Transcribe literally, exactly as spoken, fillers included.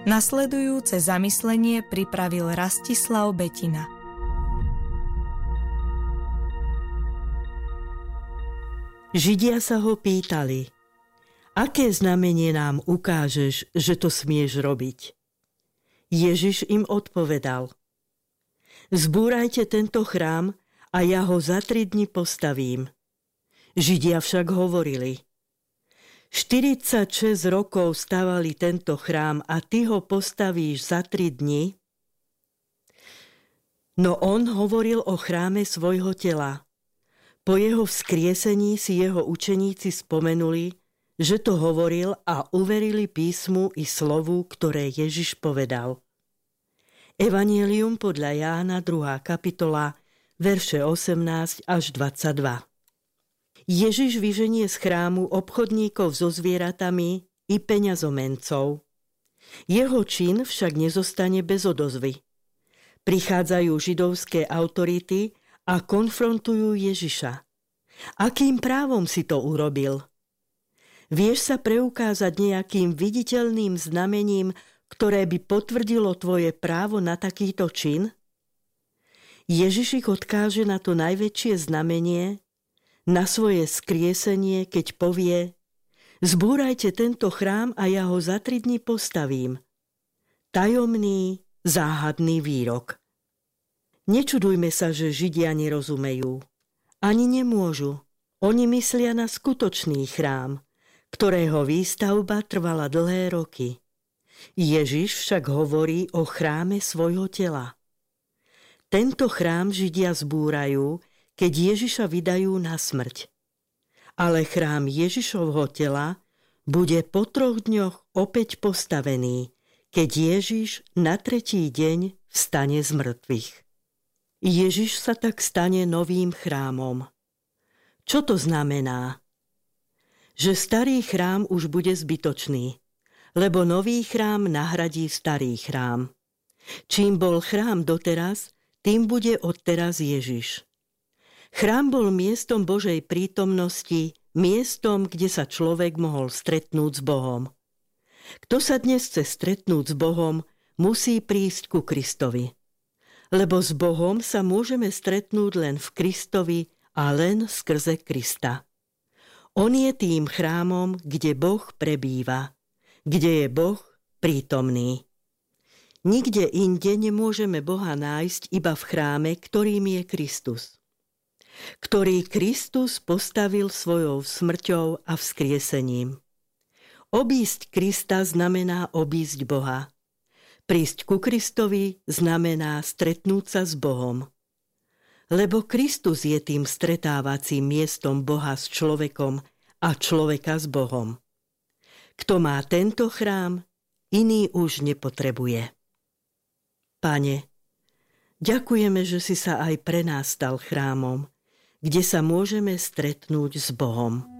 Nasledujúce zamyslenie pripravil Rastislav Betina. Židia sa ho pýtali: aké znamenie nám ukážeš, že to smieš robiť? Ježiš im odpovedal: zbúrajte tento chrám a ja ho za tri dni postavím. Židia však hovorili: štyridsaťšesť rokov stavali tento chrám a ty ho postavíš za tri dni? No on hovoril o chráme svojho tela. Po jeho vzkriesení si jeho učeníci spomenuli, že to hovoril, a uverili písmu i slovu, ktoré Ježiš povedal. Evanjelium podľa Jána, druhá kapitola, verše osemnásť až dvadsaťdva. Ježiš vyženie z chrámu obchodníkov so zvieratami i peňazomencov. Jeho čin však nezostane bez odozvy. Prichádzajú židovské autority a konfrontujú Ježiša. Akým právom si to urobil? Vieš sa preukázať nejakým viditeľným znamením, ktoré by potvrdilo tvoje právo na takýto čin? Ježiš ich odkáže na to najväčšie znamenie, na svoje skriesenie, keď povie: zbúrajte tento chrám a ja ho za tri dni postavím. Tajomný, záhadný výrok. Nečudujme sa, že Židia nerozumejú. Ani nemôžu. Oni myslia na skutočný chrám, ktorého výstavba trvala dlhé roky. Ježiš však hovorí o chráme svojho tela. Tento chrám Židia zbúrajú, keď Ježiša vydajú na smrť. Ale chrám Ježišovho tela bude po troch dňoch opäť postavený, keď Ježiš na tretí deň vstane z mŕtvych. Ježiš sa tak stane novým chrámom. Čo to znamená? Že starý chrám už bude zbytočný, lebo nový chrám nahradí starý chrám. Čím bol chrám doteraz, tým bude odteraz Ježiš. Chrám bol miestom Božej prítomnosti, miestom, kde sa človek mohol stretnúť s Bohom. Kto sa dnes chce stretnúť s Bohom, musí prísť ku Kristovi. Lebo s Bohom sa môžeme stretnúť len v Kristovi a len skrze Krista. On je tým chrámom, kde Boh prebýva, kde je Boh prítomný. Nikde inde nemôžeme Boha nájsť iba v chráme, ktorým je Kristus, ktorý Kristus postavil svojou smrťou a vzkriesením. Obísť Krista znamená obísť Boha. Prísť ku Kristovi znamená stretnúť sa s Bohom. Lebo Kristus je tým stretávacím miestom Boha s človekom a človeka s Bohom. Kto má tento chrám, iný už nepotrebuje. Pane, ďakujeme, že si sa aj pre nás stal chrámom, kde sa môžeme stretnúť s Bohom.